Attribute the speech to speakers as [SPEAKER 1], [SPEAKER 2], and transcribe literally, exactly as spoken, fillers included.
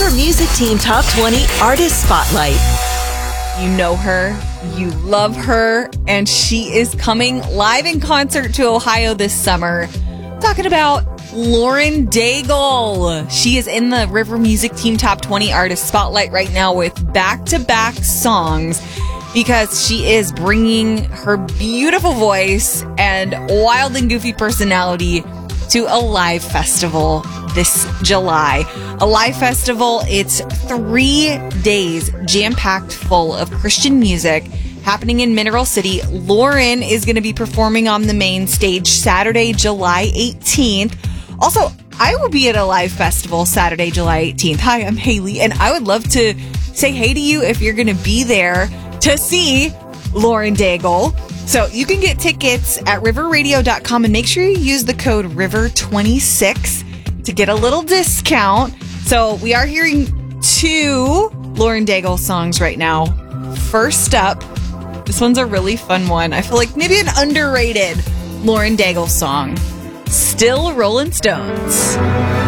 [SPEAKER 1] River Music Team Top twenty Artist Spotlight.
[SPEAKER 2] You know her, you love her, and she is coming live in concert to Ohio this summer. Talking about Lauren Daigle. She is in the River Music Team Top twenty Artist Spotlight right now with back-to-back songs because she is bringing her beautiful voice and wild and goofy personality to a live festival this July. A live festival, it's three days jam-packed full of Christian music happening in Mineral City. Lauren is going to be performing on the main stage Saturday, July eighteenth. Also, I will be at a live festival Saturday, July eighteenth. Hi, I'm Haley, and I would love to say hey to you if you're going to be there to see Lauren Daigle. So you can get tickets at river radio dot com and make sure you use the code river twenty-six to get a little discount. So we are hearing two Lauren Daigle songs right now. First up, this one's a really fun one. I feel like maybe an underrated Lauren Daigle song. Still Rolling Stones.